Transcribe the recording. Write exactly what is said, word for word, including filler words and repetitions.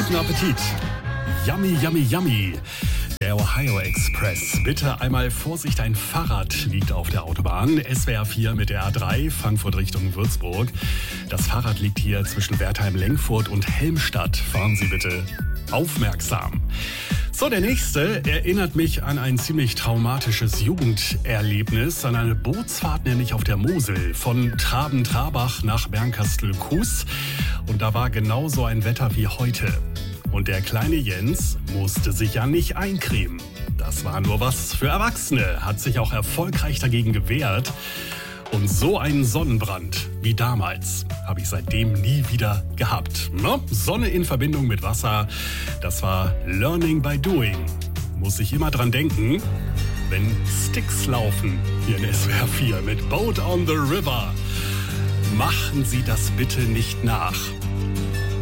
Guten Appetit. Yummy, yummy, yummy. Der Ohio Express. Bitte einmal Vorsicht, ein Fahrrad liegt auf der Autobahn. S W R vier mit der A drei, Frankfurt Richtung Würzburg. Das Fahrrad liegt hier zwischen Wertheim-Lengfurt und Helmstadt. Fahren Sie bitte aufmerksam. So, der nächste erinnert mich an ein ziemlich traumatisches Jugenderlebnis, an eine Bootsfahrt nämlich auf der Mosel von Traben-Trabach nach Bernkastel-Kues. Und da war genauso ein Wetter wie heute. Und der kleine Jens musste sich ja nicht eincremen. Das war nur was für Erwachsene, hat sich auch erfolgreich dagegen gewehrt. Und so einen Sonnenbrand wie damals habe ich seitdem nie wieder gehabt. No? Sonne in Verbindung mit Wasser, das war Learning by Doing. Muss ich immer dran denken, wenn Sticks laufen hier in S W R vier mit Boat on the River. Machen Sie das bitte nicht nach.